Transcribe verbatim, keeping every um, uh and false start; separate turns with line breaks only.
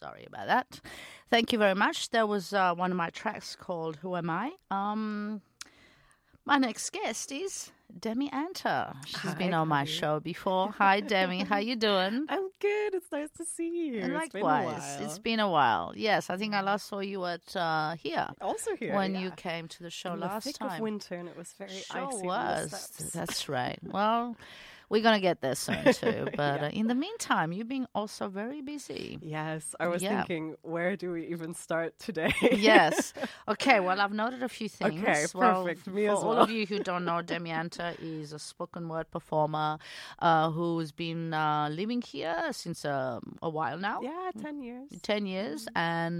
sorry about that. Thank you very much. That was uh, one of my tracks called Who Am I? Um, my next guest is Demi Anter. She's
Hi,
been on my
Connie.
show before. Hi, Demi. How you doing?
I'm good. It's nice to see you.
And
It's been a
likewise,
while.
it's been a while. Yes, I think I last saw you at uh, here
Also here
when
yeah.
you came to the show
In
last
the thick
time.
of winter, and it was very
Sure
icy on the
was.
steps.
That's right. Well, we're going to get there soon too. But
Yeah.
uh, in the meantime, you've been also very busy.
Yes, I was
Yeah.
thinking, where do we even start today?
Yes. Okay, well, I've noted a few things.
Okay,
Well,
perfect. Me
for
as
all
well.
of you who don't know, Demi Anter is a spoken word performer uh, who's been uh, living here since um, a while now.
Yeah, ten years.
ten years. And